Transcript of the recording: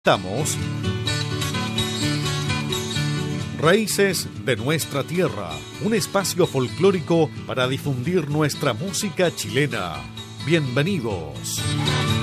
Estamos Raíces de nuestra tierra, un espacio folclórico para difundir nuestra música chilena. Bienvenidos.